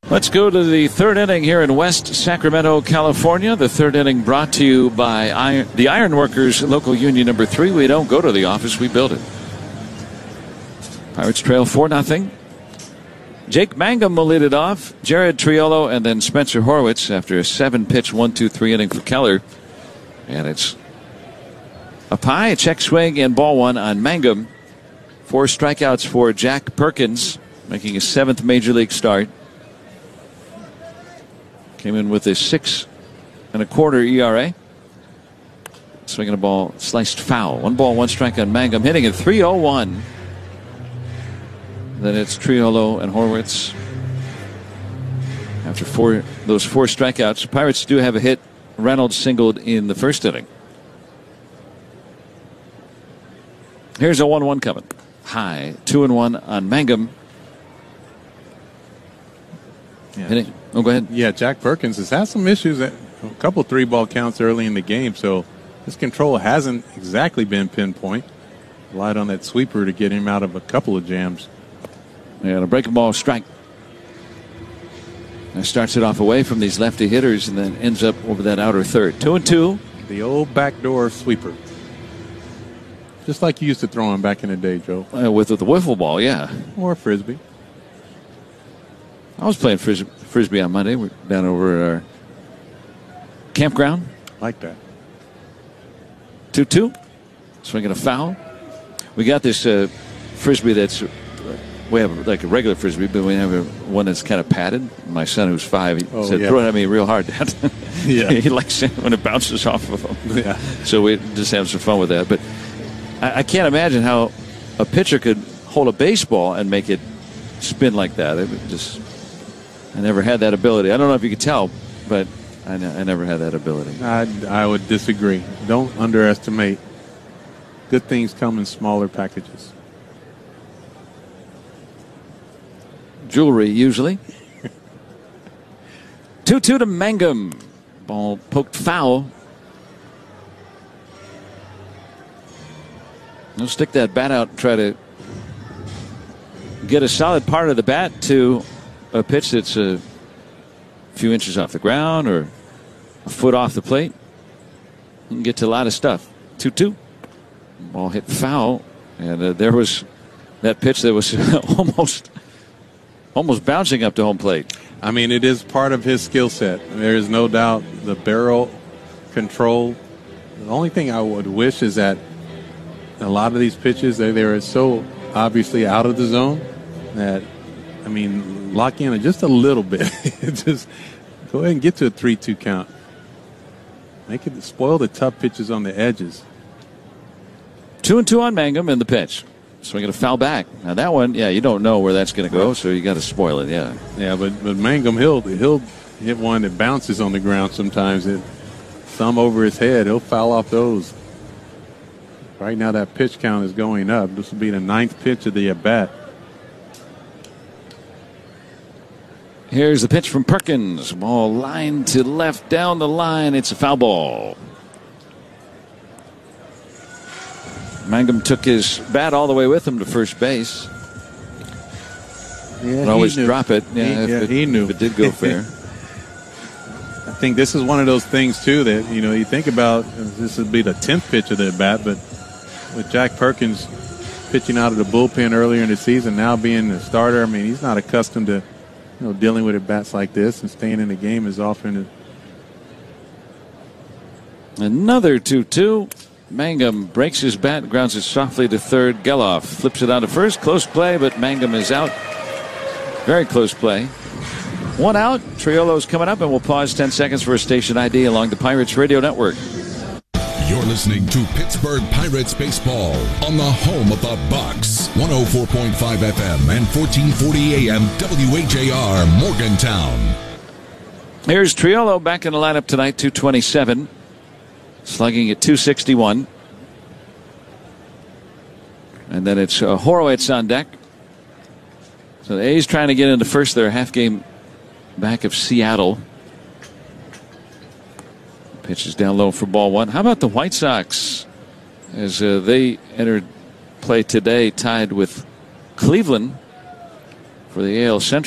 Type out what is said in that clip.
Let's go to the third inning here in West Sacramento, California. The third inning brought to you by the Ironworkers Local Union number 3. We don't go to the office, we build it. Pirates trail 4-0. Jake Mangum will lead it off. Jared Triolo and then Spencer Horwitz after a 7-pitch 1-2-3 inning for Keller. And it's up high, a check swing, and ball one on Mangum. 4 strikeouts for Jack Perkins, making his 7th major league start. Came in with a 6.25 ERA. Swinging a ball, sliced foul. 1 ball, 1 strike on Mangum, hitting at .301. Then it's Triolo and Horwitz. After those 4 strikeouts, Pirates do have a hit. Reynolds singled in the first inning. Here's a 1-1 coming. High, 2-1 on Mangum. Yeah. Oh, go ahead. Yeah, Jack Perkins has had some issues at a couple 3-ball counts early in the game, so his control hasn't exactly been pinpoint. Relied on that sweeper to get him out of a couple of jams. And a breaking ball strike. And starts it off away from these lefty hitters and then ends up over that outer third. 2-2. The old backdoor sweeper. Just like you used to throw him back in the day, Joe. With the wiffle ball, yeah. Or frisbee. I was playing frisbee on Monday. We're down over at our campground. Like that. 2-2. Swinging a foul. We got this frisbee that's, we have like a regular frisbee, but we have one that's kind of padded. My son, who's 5, he said, throw it at me real hard, Dad. Yeah. He likes it when it bounces off of him. Yeah. So we just have some fun with that. But I can't imagine how a pitcher could hold a baseball and make it spin like that. I never had that ability. I don't know if you could tell, but I never had that ability. I would disagree. Don't underestimate. Good things come in smaller packages. Jewelry, usually. 2-2 to Mangum. Ball poked foul. He'll stick that bat out and try to get a solid part of the bat to a pitch that's a few inches off the ground or a foot off the plate. You can get to a lot of stuff. 2-2. Ball hit foul. And there was that pitch that was almost bouncing up to home plate. I mean, it is part of his skill set. There is no doubt the barrel control. The only thing I would wish is that a lot of these pitches, they're so obviously out of the zone that, I mean, lock in just a little bit. Just go ahead and get to a 3-2 count. Make it spoil the tough pitches on the edges. 2-2 on Mangum in the pitch. Swinging a foul back. Now that one, yeah, you don't know where that's going to go, so you got to spoil it. Yeah. Yeah, but Mangum, he'll hit one that bounces on the ground sometimes. Thumb over his head, he'll foul off those. Right now that pitch count is going up. This will be the 9th pitch of the at-bat. Here's the pitch from Perkins. Ball line to left down the line. It's a foul ball. Mangum took his bat all the way with him to first base. Yeah, Could always drop it. Yeah, he knew. If it did go fair. I think this is one of those things, too, that, you think about, this would be the 10th pitch of the bat, but with Jack Perkins pitching out of the bullpen earlier in the season, now being the starter, I mean, he's not accustomed to, dealing with at-bats like this and staying in the game as often as. Another 2-2. Mangum breaks his bat, grounds it softly to third. Geloff flips it on to first. Close play, but Mangum is out. Very close play. 1 out. Triolo's coming up, and we'll pause 10 seconds for a station ID along the Pirates Radio Network. You're listening to Pittsburgh Pirates baseball on the home of the Bucks. 104.5 FM and 1440 AM WHAR Morgantown. Here's Triolo back in the lineup tonight, 227. Slugging at 261. And then it's Horwitz on deck. So the A's trying to get into first. They're a half game back of Seattle. Pitch is down low for ball one. How about the White Sox as they entered play today tied with Cleveland for the AL Central?